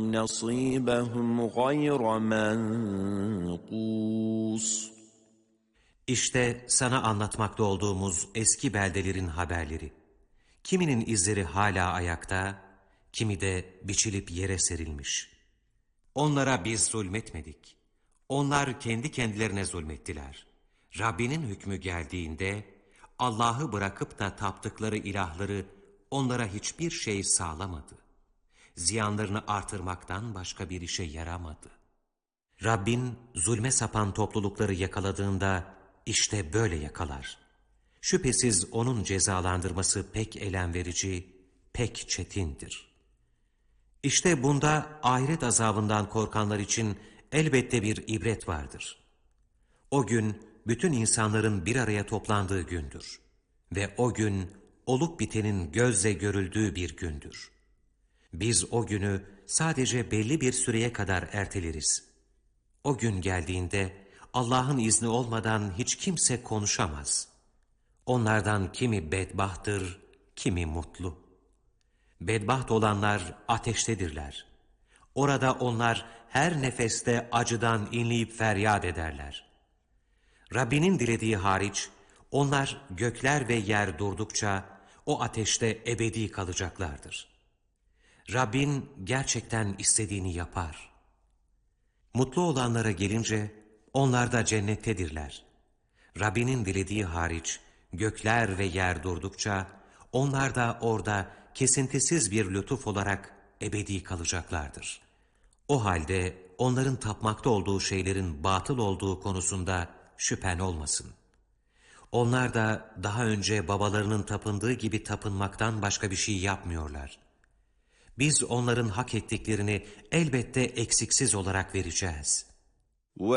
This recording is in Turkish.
نصيبهم غير منقوص. İşte sana anlatmakta olduğumuz eski beldelerin haberleri. Kiminin izleri hala ayakta, kimi de biçilip yere serilmiş. Onlara biz zulmetmedik. Onlar kendi kendilerine zulmettiler. Rabbinin hükmü geldiğinde Allah'ı bırakıp da taptıkları ilahları onlara hiçbir şey sağlamadı. Ziyanlarını artırmaktan başka bir işe yaramadı. Rabbin zulme sapan toplulukları yakaladığında işte böyle yakalar. Şüphesiz onun cezalandırması pek elem verici, pek çetindir. İşte bunda ahiret azabından korkanlar için elbette bir ibret vardır. O gün bütün insanların bir araya toplandığı gündür. Ve o gün olup bitenin gözle görüldüğü bir gündür. Biz o günü sadece belli bir süreye kadar erteleriz. O gün geldiğinde Allah'ın izni olmadan hiç kimse konuşamaz. Onlardan kimi bedbahtır, kimi mutlu. Bedbaht olanlar ateştedirler. Orada onlar her nefeste acıdan inleyip feryat ederler. Rabbinin dilediği hariç, onlar gökler ve yer durdukça o ateşte ebedi kalacaklardır. Rabbin gerçekten istediğini yapar. Mutlu olanlara gelince, onlar da cennettedirler. Rabbinin dilediği hariç, gökler ve yer durdukça, onlar da orada kesintisiz bir lütuf olarak ebedi kalacaklardır. O halde onların tapmakta olduğu şeylerin batıl olduğu konusunda şüphen olmasın. Onlar da daha önce babalarının tapındığı gibi tapınmaktan başka bir şey yapmıyorlar. Biz onların hak ettiklerini elbette eksiksiz olarak vereceğiz.